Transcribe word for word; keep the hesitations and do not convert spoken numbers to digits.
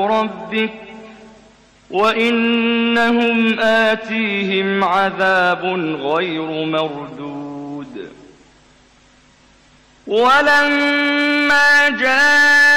ربك وإنهم آتيهم عذاب غير مردود. ولما جاء